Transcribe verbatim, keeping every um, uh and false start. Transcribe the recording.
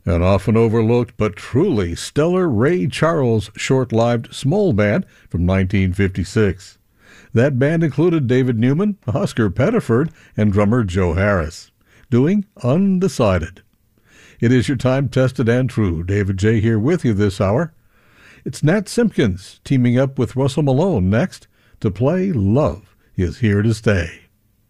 An often overlooked but truly stellar Ray Charles short-lived small band from nineteen fifty-six. That band included David Newman, Oscar Pettiford, and drummer Joe Harris, doing Undecided. It is your time-tested and true David J. here with you this hour. It's Nat Simpkins teaming up with Russell Malone next to play Love Is Here to Stay.